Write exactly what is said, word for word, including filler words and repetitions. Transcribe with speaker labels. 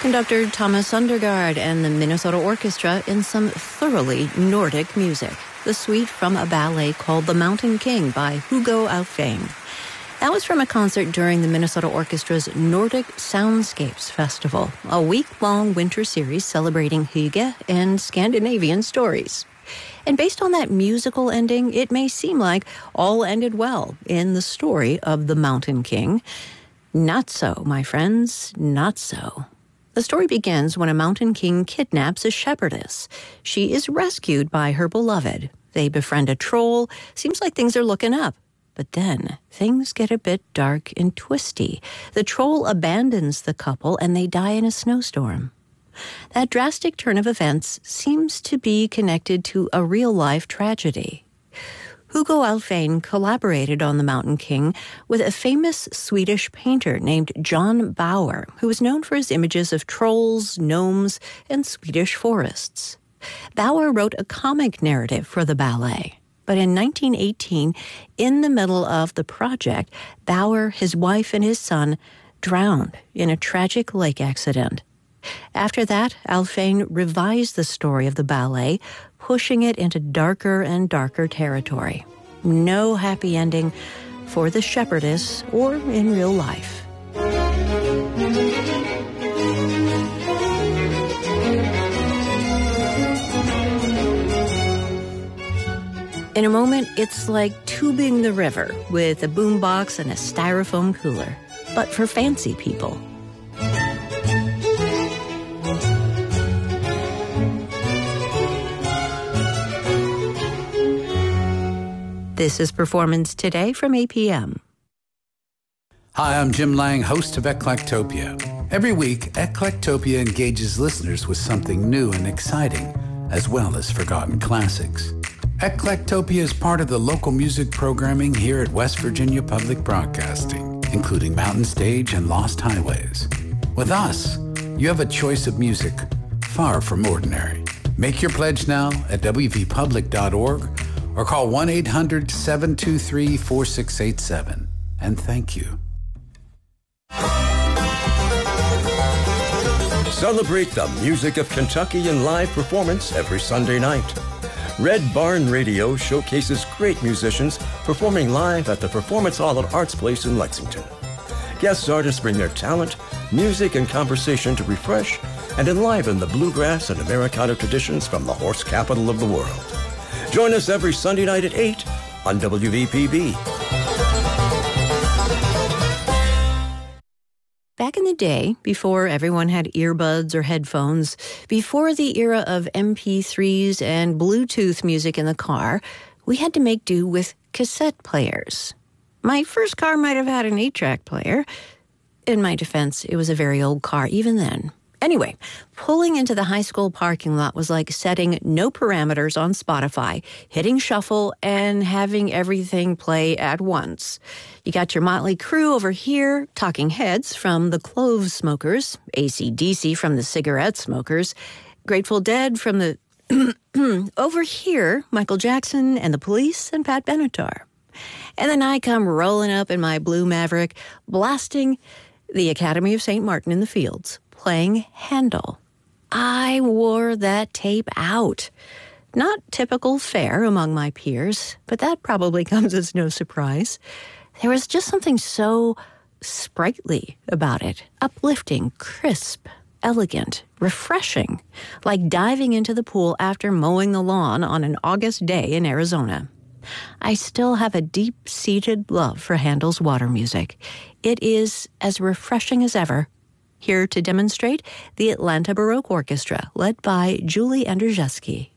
Speaker 1: Conductor Thomas Sundergaard and the Minnesota Orchestra in some thoroughly Nordic music. The suite from a ballet called The Mountain King by Hugo Alfvén. That was from a concert during the Minnesota Orchestra's Nordic Soundscapes Festival, a week-long winter series celebrating hygge and Scandinavian stories. And based on that musical ending, it may seem like all ended well in the story of The Mountain King. Not so, my friends, not so. The story begins when a mountain king kidnaps a shepherdess. She is rescued by her beloved. They befriend a troll. Seems like things are looking up. But then things get a bit dark and twisty. The troll abandons the couple and they die in a snowstorm. That drastic turn of events seems to be connected to a real-life tragedy. Hugo Alfvén collaborated on The Mountain King with a famous Swedish painter named John Bauer, who was known for his images of trolls, gnomes, and Swedish forests. Bauer wrote a comic narrative for the ballet. But in nineteen eighteen, in the middle of the project, Bauer, his wife, and his son drowned in a tragic lake accident. After that, Alfvén revised the story of the ballet, pushing it into darker and darker territory. No happy ending for the shepherdess or in real life. In a moment, it's like tubing the river with a boombox and a styrofoam cooler, but for fancy people. This is Performance Today from A P M.
Speaker 2: Hi, I'm Jim Lang, host of Eclectopia. Every week, Eclectopia engages listeners with something new and exciting, as well as forgotten classics. Eclectopia is part of the local music programming here at West Virginia Public Broadcasting, including Mountain Stage and Lost Highways. With us, you have a choice of music far from ordinary. Make your pledge now at w v public dot org or call one eight hundred seven two three four six eight seven. And thank you.
Speaker 3: Celebrate the music of Kentucky in live performance every Sunday night. Red Barn Radio showcases great musicians performing live at the Performance Hall at Arts Place in Lexington. Guest artists bring their talent, music, and conversation to refresh and enliven the bluegrass and Americana traditions from the horse capital of the world. Join us every Sunday night at eight on W V P B.
Speaker 1: Back in the day, before everyone had earbuds or headphones, before the era of M P threes and Bluetooth music in the car, we had to make do with cassette players. My first car might have had an eight-track player. In my defense, it was a very old car even then. Anyway, pulling into the high school parking lot was like setting no parameters on Spotify, hitting shuffle, and having everything play at once. You got your Motley Crue over here, Talking Heads from the Clove Smokers, A C D C from the Cigarette Smokers, Grateful Dead from the... over here, Michael Jackson and the Police and Pat Benatar. And then I come rolling up in my blue Maverick, blasting the Academy of Saint Martin in the Fields, playing Handel. I wore that tape out. Not typical fare among my peers, but that probably comes as no surprise. There was just something so sprightly about it. Uplifting, crisp, elegant, refreshing, like diving into the pool after mowing the lawn on an August day in Arizona. I still have a deep-seated love for Handel's water music. It is as refreshing as ever. Here to demonstrate, the Atlanta Baroque Orchestra, led by Julie Andrzejewski.